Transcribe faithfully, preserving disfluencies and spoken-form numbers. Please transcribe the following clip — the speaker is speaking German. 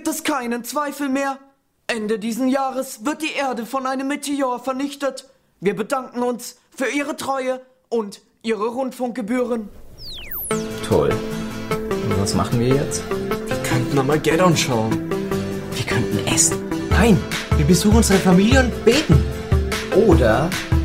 es keinen Zweifel mehr. Ende diesen Jahres wird die Erde von einem Meteor vernichtet. Wir bedanken uns für Ihre Treue und Ihre Rundfunkgebühren. Toll. Und was machen wir jetzt? Wir könnten Armageddon schauen. Wir könnten essen. Nein, wir besuchen unsere Familie und beten. Oder